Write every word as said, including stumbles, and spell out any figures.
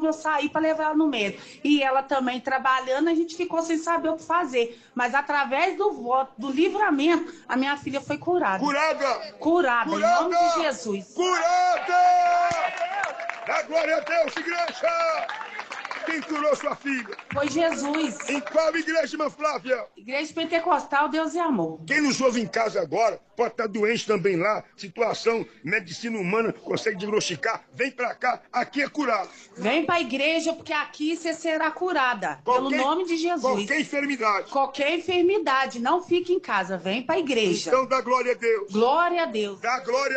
eu sair para levar ela no médico. E ela também trabalhando, a gente ficou sem saber o que fazer. Mas através do voto, do livramento, a minha filha foi curada. Curada! Curada, Curada! em nome de Jesus. Curada! Dá glória a Deus, igreja! Quem curou sua filha? Foi Jesus. Em qual igreja, irmã Flávia? Igreja Pentecostal, Deus e Amor. Quem nos ouve em casa agora, pode estar doente também lá, situação, medicina humana, consegue diagnosticar, vem pra cá, aqui é curado. Vem pra igreja, porque aqui você será curada, qualquer, pelo nome de Jesus. Qualquer enfermidade. Qualquer enfermidade, não fique em casa, vem pra igreja. Então dá glória a Deus. Glória a Deus. Dá glória